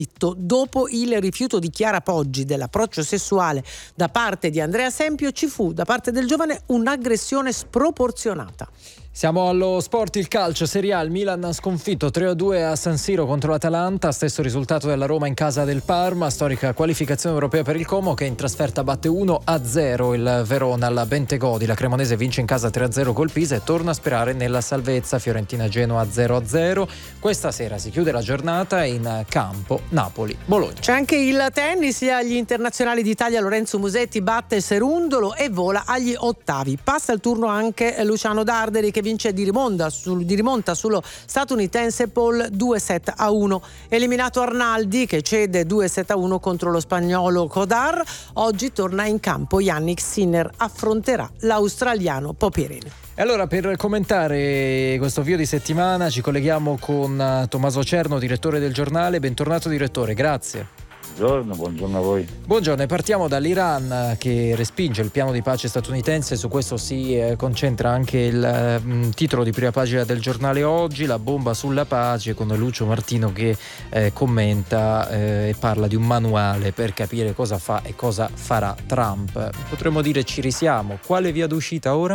Dopo il rifiuto di Chiara Poggi dell'approccio sessuale da parte di Andrea Sempio, ci fu da parte del giovane un'aggressione sproporzionata. Siamo allo sport, il calcio, Serie A, il Milan sconfitto 3-2 a San Siro contro l'Atalanta, stesso risultato della Roma in casa del Parma, storica qualificazione europea per il Como che in trasferta batte 1-0 il Verona alla Bentegodi, la Cremonese vince in casa 3-0 col Pisa e torna a sperare nella salvezza, Fiorentina-Genoa 0-0, questa sera si chiude la giornata in campo Napoli-Bologna. C'è anche il tennis, agli internazionali d'Italia Lorenzo Musetti batte Serundolo e vola agli ottavi, passa il turno anche Luciano Darderi che vince di rimonta sullo statunitense Paul 2-7-1. Eliminato Arnaldi che cede 2-7-1 contro lo spagnolo Codar. Oggi torna in campo Yannick Sinner, affronterà l'australiano Popyrin. E allora, per commentare questo avvio di settimana ci colleghiamo con Tommaso Cerno, direttore del giornale. Bentornato direttore, grazie. Buongiorno a voi. Buongiorno, e partiamo dall'Iran che respinge il piano di pace statunitense. Su questo si concentra anche il titolo di prima pagina del giornale oggi, la bomba sulla pace, con Lucio Martino che commenta e parla di un manuale per capire cosa fa e cosa farà Trump. Potremmo dire ci risiamo. Quale via d'uscita ora?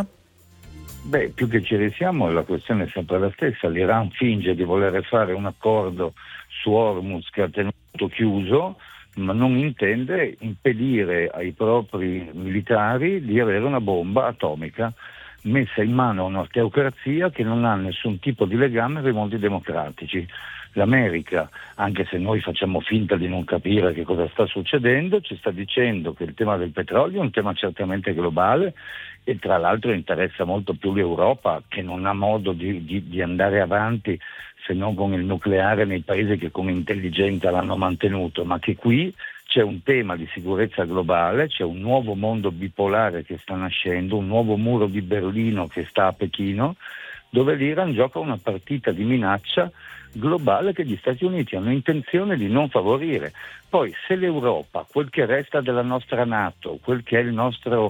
Più che ci risiamo, la questione è sempre la stessa. L'Iran finge di voler fare un accordo su Hormuz che ha tenuto chiuso, ma non intende impedire ai propri militari di avere una bomba atomica messa in mano a una teocrazia che non ha nessun tipo di legame con i mondi democratici. L'America, anche se noi facciamo finta di non capire che cosa sta succedendo, ci sta dicendo che il tema del petrolio è un tema certamente globale e tra l'altro interessa molto più l'Europa, che non ha modo di andare avanti se non con il nucleare nei paesi che con intelligenza l'hanno mantenuto, ma che qui c'è un tema di sicurezza globale, c'è un nuovo mondo bipolare che sta nascendo, un nuovo muro di Berlino che sta a Pechino, dove l'Iran gioca una partita di minaccia globale che gli Stati Uniti hanno intenzione di non favorire. Poi se l'Europa, quel che resta della nostra NATO, quel che è il nostro,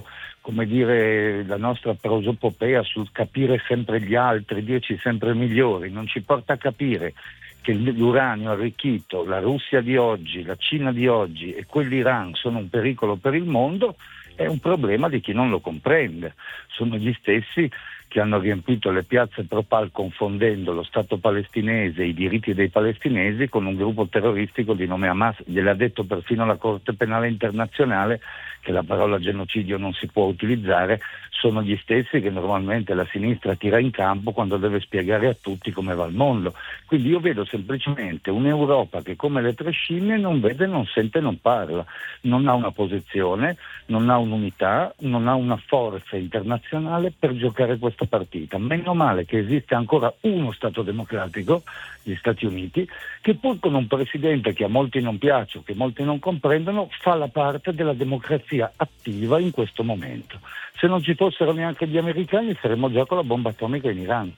la nostra prosopopea sul capire sempre gli altri, dirci sempre migliori, non ci porta a capire che l'uranio arricchito, la Russia di oggi, la Cina di oggi e quell'Iran sono un pericolo per il mondo, è un problema di chi non lo comprende. Sono gli stessi che hanno riempito le piazze pro-Pal confondendo lo Stato palestinese e i diritti dei palestinesi con un gruppo terroristico di nome Hamas. Gliel'ha detto perfino la Corte Penale Internazionale che la parola genocidio non si può utilizzare. Sono gli stessi che normalmente la sinistra tira in campo quando deve spiegare a tutti come va il mondo. Quindi io vedo semplicemente un'Europa che come le tre scimmie non vede, non sente, non parla, non ha una posizione, non ha un'unità, non ha una forza internazionale per giocare questa partita. Meno male che esiste ancora uno Stato democratico, gli Stati Uniti, che pur con un presidente che a molti non piace o che molti non comprendono, fa la parte della democrazia attiva in questo momento. Se non ci fossero neanche gli americani saremmo già con la bomba atomica in Iran.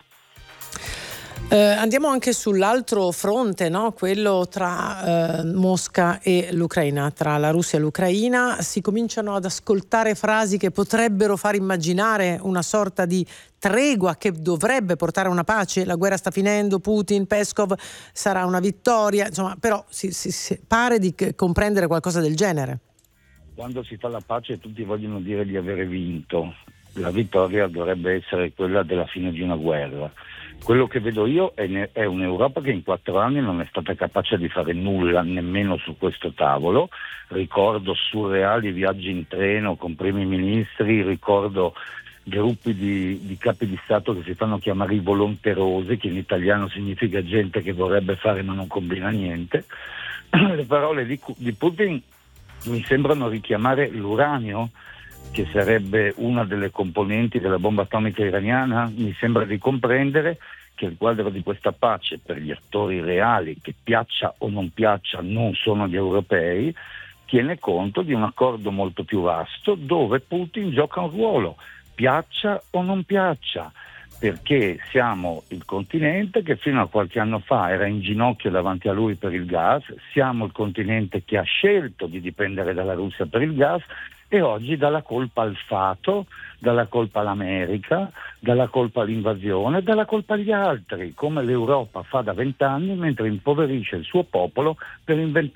Andiamo anche sull'altro fronte, no? Quello tra Mosca e l'Ucraina, tra la Russia e l'Ucraina. Si cominciano ad ascoltare frasi che potrebbero far immaginare una sorta di tregua che dovrebbe portare a una pace. La guerra sta finendo, Putin, Peskov, sarà una vittoria, insomma, però si pare di comprendere qualcosa del genere. Quando si fa la pace tutti vogliono dire di avere vinto. La vittoria dovrebbe essere quella della fine di una guerra. Quello che vedo io è un'Europa che in 4 anni non è stata capace di fare nulla, nemmeno su questo tavolo. Ricordo surreali viaggi in treno con primi ministri, ricordo gruppi di capi di Stato che si fanno chiamare i volonterosi, che in italiano significa gente che vorrebbe fare ma non combina niente. Le parole di Putin mi sembrano richiamare l'uranio, che sarebbe una delle componenti della bomba atomica iraniana. Mi sembra di comprendere che il quadro di questa pace per gli attori reali, che piaccia o non piaccia non sono gli europei, tiene conto di un accordo molto più vasto dove Putin gioca un ruolo, piaccia o non piaccia, perché siamo il continente che fino a qualche anno fa era in ginocchio davanti a lui per il gas, siamo il continente che ha scelto di dipendere dalla Russia per il gas e oggi dà la colpa al fato, dà la colpa all'America, dà la colpa all'invasione, dà la colpa agli altri, come l'Europa fa da 20 anni mentre impoverisce il suo popolo per inventare